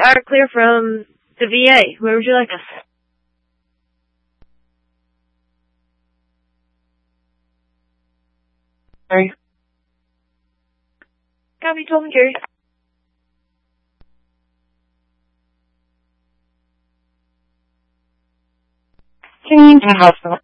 are clear from the VA. Where would you like us? Sorry. Copy, 12 and carry. Changing to the hospital.